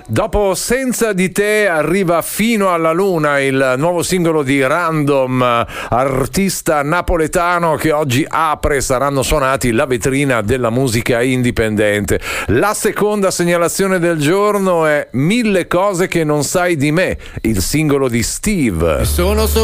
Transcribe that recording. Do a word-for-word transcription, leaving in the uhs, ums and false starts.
Dopo Senza di te arriva Fino alla luna, il nuovo singolo di Random, artista napoletano che oggi apre, saranno suonati la vetrina della musica indipendente. La seconda segnalazione del giorno è Mille cose che non sai di me, il singolo di Steve. Sono